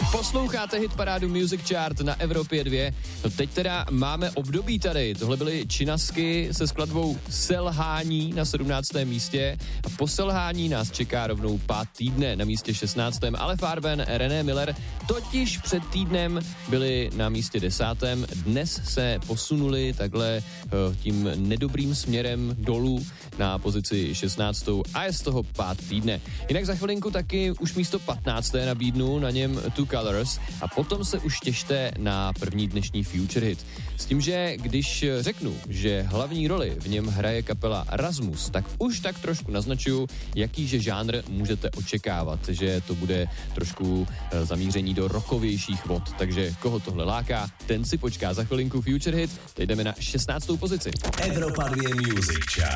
Posloucháte hitparádu Music Chart na Evropě 2. No teď teda máme období tady. Tohle byly Činasky se skladbou Selhání na 17. místě. A po selhání nás čeká rovnou Pád týdne na místě 16. Ale Farben, René Miller totiž před týdnem byli na místě 10. Dnes se posunuli takhle tím nedobrým směrem dolů na pozici 16. a je z toho Pád týdne. Jinak za chvilinku taky už místo 15. nabídnu, na něm Two Colors a potom se už těšte na první dnešní Future Hit. S tím, že když řeknu, že hlavní roli v něm hraje kapela Rasmus, tak už tak trošku naznačuju, jakýže žánr můžete očekávat, že to bude trošku zamíření do rockovějších vod. Takže koho tohle láká, ten si počká za chvilinku Future Hit. Teď jdeme na 16. pozici. Evropa 2 Music Chart.